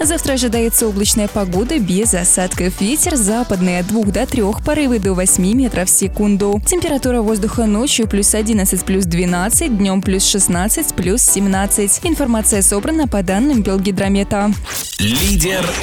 Завтра ожидается облачная погода без осадков. Ветер западный от 2 до 3, порывы до 8 метров в секунду. Температура воздуха ночью плюс 11, плюс 12, днем плюс 16, плюс 17. Информация собрана по данным Белгидромета. Лидер